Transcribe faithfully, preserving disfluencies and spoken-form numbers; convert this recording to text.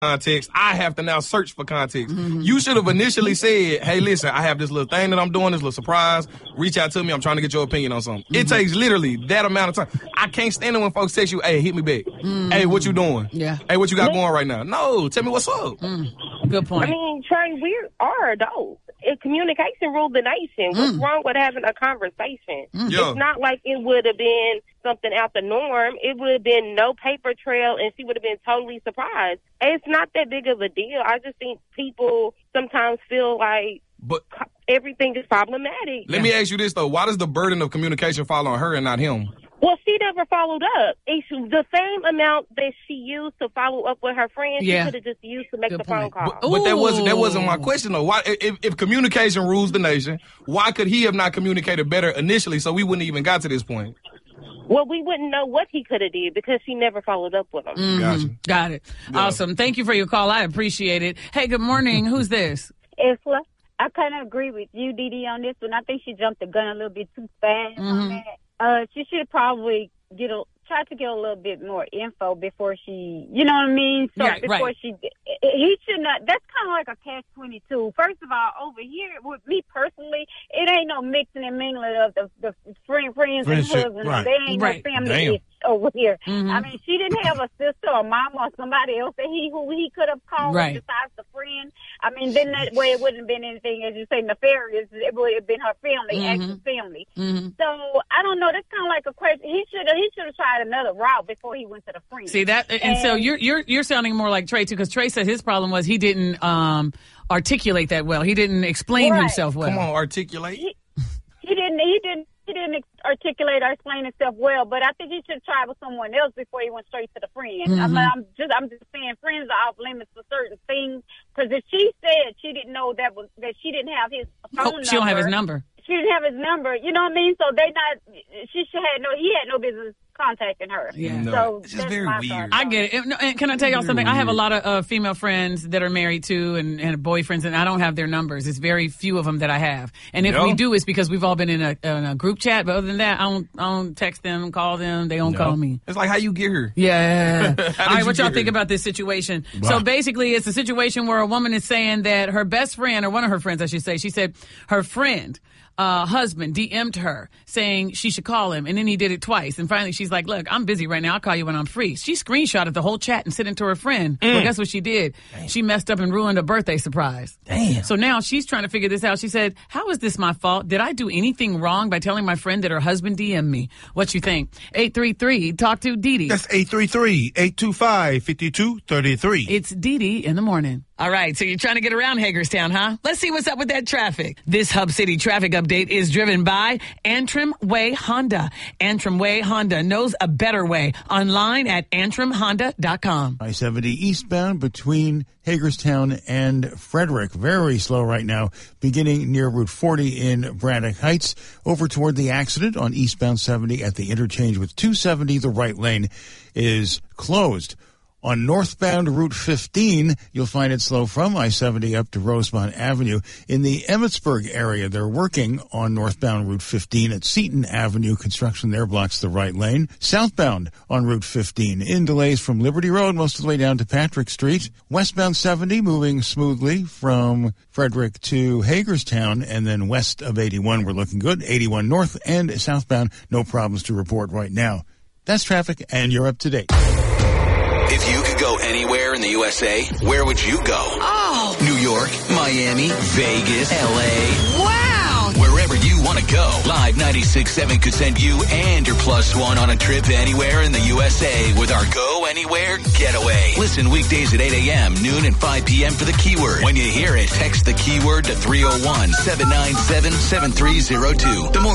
context, I have to now search for context. Mm-hmm. You should have initially said, hey, listen, I have this little thing that I'm doing, this little surprise. Reach out to me. I'm trying to get your opinion on something. Mm-hmm. It takes literally that amount of time. I can't stand it when folks text you, hey, hit me back. Mm-hmm. Hey, what you doing? Yeah. Hey, what you got going right now? No, tell me what's up. Mm. Good point. I mean, Trey, we are adults. It, communication rules the nation. What's mm. wrong with having a conversation? Mm. Yeah. It's not like it would have been something out the norm. It would have been no paper trail, and she would have been totally surprised. It's not that big of a deal. I just think people sometimes feel like but everything is problematic. Let yeah. me ask you this, though. Why does the burden of communication fall on her and not him? Well, she never followed up. It's the same amount that she used to follow up with her friends, yeah. she could have just used to make Good the point. phone call. But, but that wasn't that wasn't my question, though. Why, if, if communication rules the nation, why could he have not communicated better initially so we wouldn't even got to this point? Well, we wouldn't know what he could have did because she never followed up with him. Mm-hmm. Gotcha. Got it. Yeah. Awesome. Thank you for your call. I appreciate it. Hey, good morning. Who's this? Isla. I kind of agree with you, Dee, on this one. I think she jumped the gun a little bit too fast mm-hmm. on that. Uh, she should probably get a try to get a little bit more info before she, you know what I mean? So right, before right. she, he should not. That's kind of like a catch twenty-two. First of all, over here with me personally, it ain't no mixing and mingling of the the friend, friends Friendship, and husbands. right. They ain't Right. no family Damn. ish over here. Mm-hmm. I mean, she didn't have a sister or mom or somebody else that he who he could have called Right. besides the friend. I mean, then that way it wouldn't have been anything, as you say, nefarious. It would have been her family, Mm-hmm. actual family. Mm-hmm. So I don't know. That's kind of like a question. He should have. He should have tried another route before he went to the friend. See that, and, And- so you're you're you're sounding more like Trey too, because Trey said his problem was he didn't um, articulate that well. He didn't explain Right. himself well. Come on, articulate. He, he didn't. He didn't. He didn't articulate or explain himself well. But I think he should have tried with someone else before he went straight to the friend. Mm-hmm. I mean, I'm just. I'm just saying, friends are off limits for certain things. Because if she said she didn't know that was that she didn't have his phone Oh, number, she don't have his number. She didn't have his number. You know what I mean? So they not. She should had no. He had no business contacting her. Yeah. No, So it's just that's very my weird. thoughts I on get it. And- And can I tell y'all something? I have a lot of uh, female friends that are married too and, and boyfriends, and I don't have their numbers. It's very few of them that I have. And if No. we do, it's because we've all been in a, in a group chat. But other than that, I don't, I don't text them, call them. They don't No. call me. It's like how you get her. Yeah. How All did right, you what y'all get think her? about this situation? Wow. So basically, it's a situation where a woman is saying that her best friend, or one of her friends, I should say, she said her friend, uh, husband D M'd her saying she should call him, and then he did it twice. And finally, she's like, "Look, I'm busy right now. I'll call you when I'm free." She screenshotted the whole chat and sent it to her friend. Mm. Well, guess what she did? Damn. She messed up and ruined a birthday surprise. Damn. So now she's trying to figure this out. She said, "How is this my fault? Did I do anything wrong by telling my friend that her husband D M'd me?" What you think? eight three three, talk to Dee Dee. That's eight three three, eight two five, five two three three. It's Dee Dee in the morning. All right, so you're trying to get around Hagerstown, huh? Let's see what's up with that traffic. This Hub City traffic update is driven by Antrim Way Honda. Antrim Way Honda knows a better way. Online at antrim honda dot com. I seventy eastbound between Hagerstown and Frederick. Very slow right now, beginning near Route forty in Braddock Heights. Over toward the accident on eastbound seventy at the interchange with two seventy, the right lane is closed. On northbound Route fifteen, you'll find it slow from I seventy up to Rosemont Avenue. In the Emmitsburg area, they're working on northbound Route fifteen at Seton Avenue. Construction there blocks the right lane. Southbound on Route fifteen, in delays from Liberty Road most of the way down to Patrick Street. Westbound seventy moving smoothly from Frederick to Hagerstown, and then west of eighty-one, we're looking good. eighty-one north and southbound, no problems to report right now. That's traffic, and you're up to date. If you could go anywhere in the U S A, where would you go? Oh. New York, Miami, Vegas, L A. Wow. Wherever you want to go, Live ninety-six point seven could send you and your plus one on a trip anywhere in the U S A with our Go Anywhere Getaway. Listen weekdays at eight a.m., noon, and five p.m. for the keyword. When you hear it, text the keyword to three oh one, seven nine seven, seven three oh two. The more